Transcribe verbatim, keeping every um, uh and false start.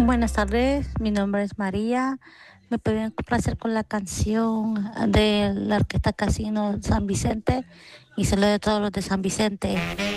Buenas tardes, mi nombre es María. ¿Me pueden complacer con la canción de la Orquesta Casino San Vicente? Y se lo de todos los de San Vicente.